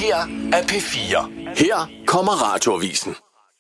her er P4. Her kommer Radioavisen.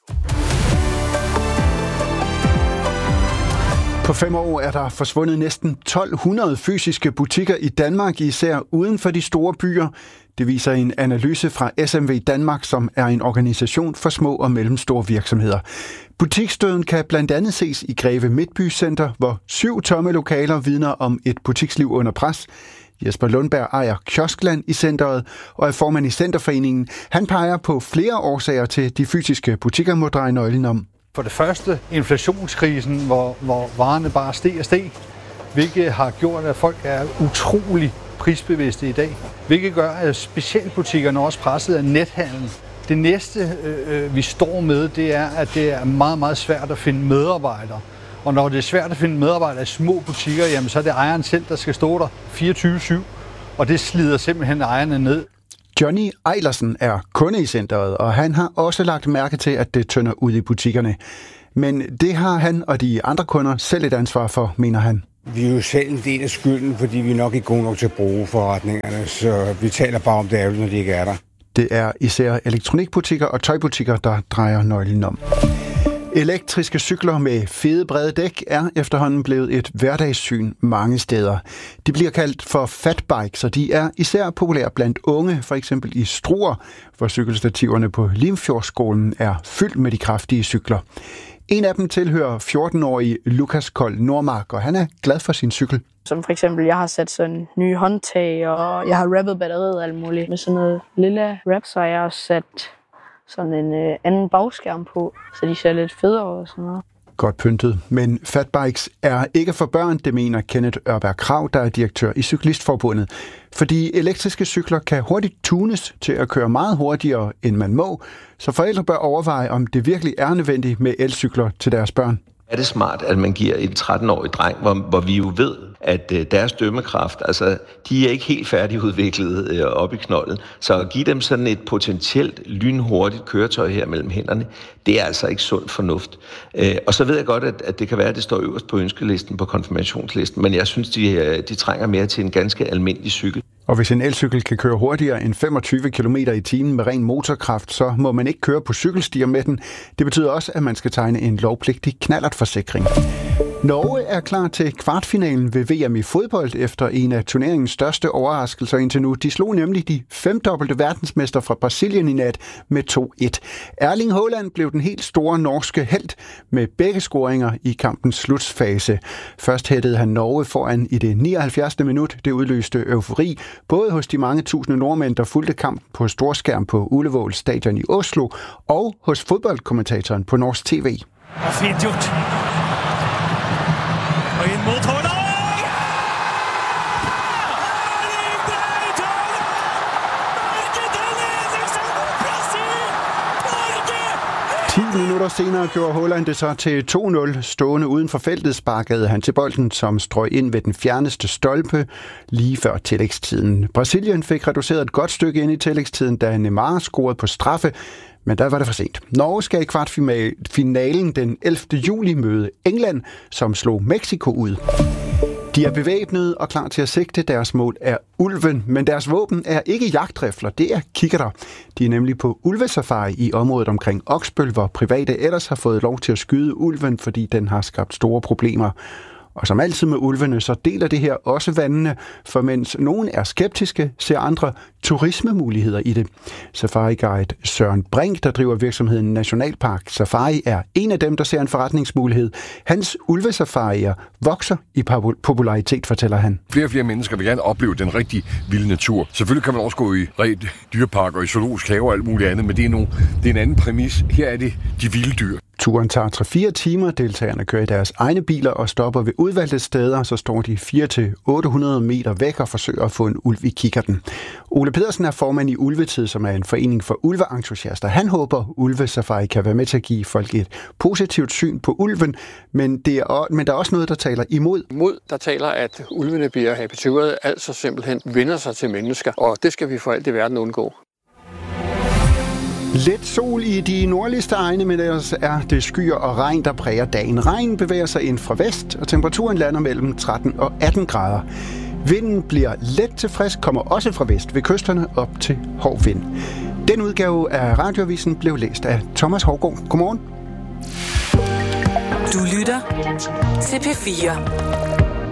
På 5 år er der forsvundet næsten 1200 fysiske butikker i Danmark, især uden for de store byer. Det viser en analyse fra SMV Danmark, som er en organisation for små og mellemstore virksomheder. Butiksdøden kan blandt andet ses i Greve Midtbycenter, hvor 7 tomme lokaler vidner om et butiksliv under pres. Jesper Lundberg ejer Kioskland i centret og er formand i Centerforeningen. Han peger på flere årsager til, de fysiske butikker må dreje nøglen om. For det første inflationskrisen, hvor varerne bare steg, hvilket har gjort, at folk er utrolig prisbevidste i dag. Hvilket gør, at specialbutikkerne også presset af nethandlen. Det næste, vi står med, det er, at det er meget, meget svært at finde medarbejdere. Og når det er svært at finde medarbejdere i små butikker, jamen, så er det ejeren selv, der skal stå der 24/7. Og det slider simpelthen ejerne ned. Johnny Eilersen er kunde i centret, og han har også lagt mærke til, at det tynder ud i butikkerne. Men det har han og de andre kunder selv et ansvar for, mener han. Vi er jo selv en del af skylden, fordi vi nok ikke er gode nok til at bruge forretningerne, så vi taler bare om det ærgerligt, når de ikke er der. Det er især elektronikbutikker og tøjbutikker, der drejer nøglen om. Elektriske cykler med fede brede dæk er efterhånden blevet et hverdagssyn mange steder. De bliver kaldt for fatbikes, og de er især populære blandt unge, for eksempel i Struer, hvor cykelstativerne på Limfjordsskolen er fyldt med de kraftige cykler. En af dem tilhører 14-årige Lukas Kold Nordmark, og han er glad for sin cykel. Som for eksempel, jeg har sat sådan nye håndtag, og jeg har rappet batteriet og alt muligt. Med sådan noget lille rap, så har jeg også sat sådan en anden bagskærm på, så de ser lidt federe og sådan noget. Godt pyntet. Men fatbikes er ikke for børn, det mener Kenneth Ørberg Krag, der er direktør i Cyklistforbundet. Fordi elektriske cykler kan hurtigt tunes til at køre meget hurtigere, end man må, så forældre bør overveje, om det virkelig er nødvendigt med elcykler til deres børn. Er det smart, at man giver en 13-årig dreng, hvor vi jo ved, at deres dømmekraft, altså de er ikke helt færdigudviklet op i knolden, så at give dem sådan et potentielt lynhurtigt køretøj her mellem hænderne, det er altså ikke sund fornuft. Og så ved jeg godt, at det kan være, at det står øverst på ønskelisten, på konfirmationslisten, men jeg synes, de trænger mere til en ganske almindelig cykel. Og hvis en elcykel kan køre hurtigere end 25 km i timen med ren motorkraft, så må man ikke køre på cykelstier med den. Det betyder også, at man skal tegne en lovpligtig knallertforsikring. Norge er klar til kvartfinalen ved VM i fodbold efter en af turneringens største overraskelser indtil nu. De slog nemlig de 5-dobbelte verdensmester fra Brasilien i nat med 2-1. Erling Haaland blev den helt store norske helt med begge scoringer i kampens slutfase. Først hættede han Norge foran i det 79. minut. Det udløste eufori, både hos de mange tusinde nordmænd, der fulgte kampen på storskærm på Ullevål Stadion i Oslo, og hos fodboldkommentatoren på Norsk TV. Og fint gjort. Og ind mod Haaland! 10 minutter senere gjorde Haaland det så til 2-0. Stående uden for feltet sparkede han til bolden, som strøg ind ved den fjerneste stolpe lige før tillægstiden. Brasilien fik reduceret et godt stykke ind i tillægstiden, da Neymar scorede på straffe, men der var det for sent. Norge skal i kvartfinalen den 11. juli møde England, som slog Mexico ud. De er bevæbnede og klar til at sigte. Deres mål er ulven, men deres våben er ikke jagtrifler, det er kikkerter. De er nemlig på ulvesafari i området omkring Oksbøl, hvor private ellers har fået lov til at skyde ulven, fordi den har skabt store problemer. Og som altid med ulvene, så deler det her også vandene, for mens nogen er skeptiske, ser andre turismemuligheder i det. Safari-guide Søren Brink, der driver virksomheden Nationalpark Safari, er en af dem, der ser en forretningsmulighed. Hans ulvesafarier vokser i popularitet, fortæller han. Flere og flere mennesker vil gerne opleve den rigtig vilde natur. Selvfølgelig kan man også gå i ret dyrepark og i zoologisk have og alt muligt andet, men det er en anden præmis. Her er det de vilde dyr. Turen tager 3-4 timer. Deltagerne kører i deres egne biler og stopper ved udvalgte steder, så står de 400-800 meter væk og forsøger at få en ulv i kikkerten. Ole Pedersen er formand i Ulvetid, som er en forening for ulveentusiaster. Han håber, ulvesafari kan være med til at give folk et positivt syn på ulven, men der er også noget, der taler imod. Der taler, at ulvene bliver habitueret, altså simpelthen vender sig til mennesker, og det skal vi for alt i verden undgå. Lidt sol i de nordligste egne, men ellers er det skyer og regn, der præger dagen. Regnen bevæger sig ind fra vest, og temperaturen lander mellem 13 og 18 grader. Vinden bliver let til frisk, kommer også fra vest ved kysterne op til hård vind. Den udgave af Radioavisen blev læst af Thomas Hougaard. Godmorgen. Du lytter til P4.